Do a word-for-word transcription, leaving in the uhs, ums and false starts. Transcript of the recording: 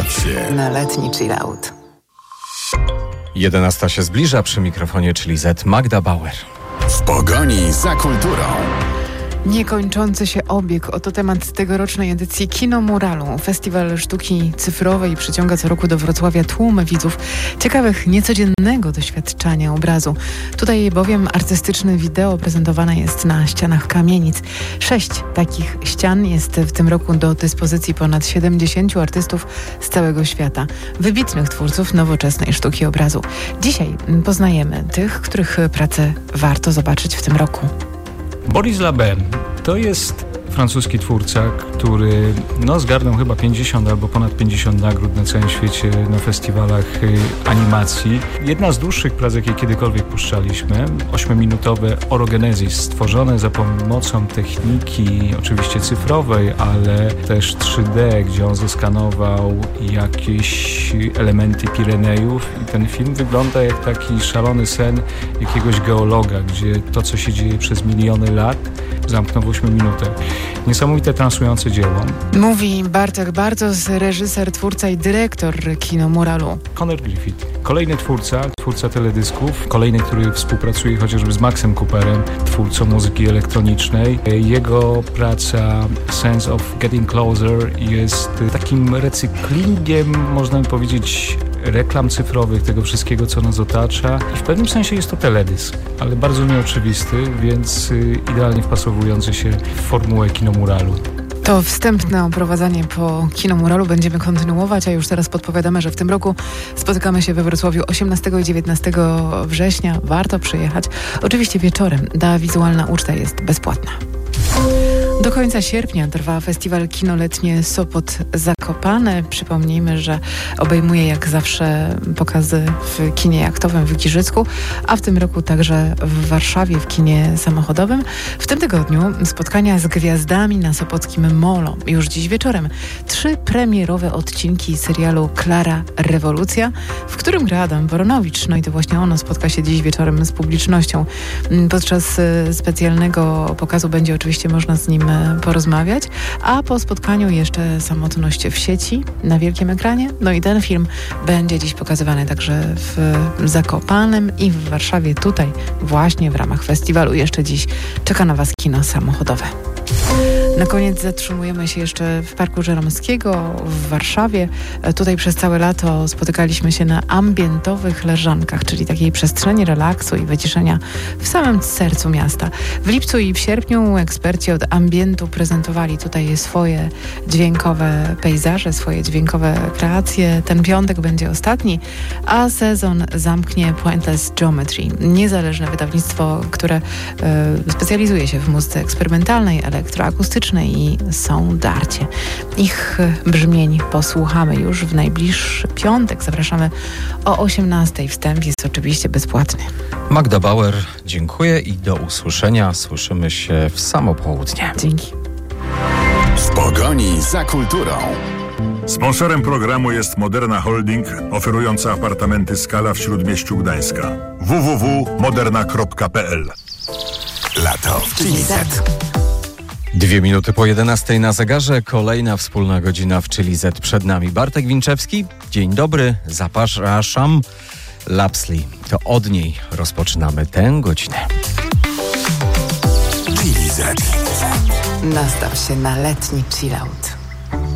Nastaw się na letni chillout. jedenasta się zbliża, przy mikrofonie czyli Z Magda Bauer. W pogoni za kulturą. Niekończący się obieg. Oto temat tegorocznej edycji Kino Muralu. Festiwal sztuki cyfrowej przyciąga co roku do Wrocławia tłumy widzów ciekawych niecodziennego doświadczania obrazu. Tutaj bowiem artystyczne wideo prezentowane jest na ścianach kamienic. Sześć takich ścian jest w tym roku do dyspozycji ponad siedemdziesięciu artystów z całego świata. Wybitnych twórców nowoczesnej sztuki obrazu. Dzisiaj poznajemy tych, których pracę warto zobaczyć w tym roku. Boris Laben to jest francuski twórca, który no, zgarnął chyba pięćdziesiąt albo ponad pięćdziesiąt nagród na całym świecie na festiwalach y, animacji. Jedna z dłuższych prac, jakie kiedykolwiek puszczaliśmy, ośmiominutowe Orogenesis, stworzone za pomocą techniki oczywiście cyfrowej, ale też trzy D, gdzie on zeskanował jakieś elementy Pirenejów i ten film wygląda jak taki szalony sen jakiegoś geologa, gdzie to, co się dzieje przez miliony lat, zamknął w ośmiu minutach. Niesamowite, transujące dzieło. Mówi Bartek Bartos, reżyser, twórca i dyrektor Kino Muralu. Conor Griffith, kolejny twórca, twórca teledysków, kolejny, który współpracuje chociażby z Maxem Cooperem, twórcą muzyki elektronicznej. Jego praca Sense of Getting Closer jest takim recyklingiem, można by powiedzieć, reklam cyfrowych, tego wszystkiego, co nas otacza. I w pewnym sensie jest to teledysk, ale bardzo nieoczywisty, więc idealnie wpasowujący się w formułę Kino Muralu. To wstępne oprowadzanie po Kino Muralu będziemy kontynuować, a już teraz podpowiadamy, że w tym roku spotykamy się we Wrocławiu osiemnastego i dziewiętnastego września. Warto przyjechać. Oczywiście wieczorem. Ta wizualna uczta jest bezpłatna. Do końca sierpnia trwa festiwal kinoletnie Sopot Zakopane. Przypomnijmy, że obejmuje jak zawsze pokazy w kinie jachtowym w Giżycku, a w tym roku także w Warszawie w kinie samochodowym. W tym tygodniu spotkania z gwiazdami na sopockim Molo. Już dziś wieczorem trzy premierowe odcinki serialu Klara Rewolucja, w którym gra Adam Woronowicz. No i to właśnie ono spotka się dziś wieczorem z publicznością. Podczas specjalnego pokazu będzie oczywiście można z nim porozmawiać, a po spotkaniu jeszcze Samotność w sieci na wielkim ekranie. No i ten film będzie dziś pokazywany także w Zakopanem i w Warszawie. Tutaj właśnie w ramach festiwalu jeszcze dziś czeka na Was kino samochodowe. Na koniec zatrzymujemy się jeszcze w Parku Żeromskiego w Warszawie. Tutaj przez całe lato spotykaliśmy się na ambientowych leżankach, czyli takiej przestrzeni relaksu i wyciszenia w samym sercu miasta. W lipcu i w sierpniu eksperci od ambientu prezentowali tutaj swoje dźwiękowe pejzaże, swoje dźwiękowe kreacje. Ten piątek będzie ostatni, a sezon zamknie Pointless Geometry. Niezależne wydawnictwo, które e, specjalizuje się w muzyce eksperymentalnej, elektroakustycznej i Soundarcie. Ich brzmień posłuchamy już w najbliższy piątek. Zapraszamy o osiemnastej. Wstęp jest oczywiście bezpłatny. Magda Bauer, dziękuję i do usłyszenia. Słyszymy się w samo południe. Dzięki. W pogoni za kulturą. Sponsorem programu jest Moderna Holding, oferująca apartamenty Skala w Śródmieściu Gdańska. w w w kropka moderna kropka p l. Lato w Chili Z. Dwie minuty po jedenastej na zegarze. Kolejna wspólna godzina w Chili Z przed nami. Bartek Winczewski, dzień dobry. Zapraszam. Lapsley. To od niej rozpoczynamy tę godzinę. Chili Z. Nastaw się na letni chillout.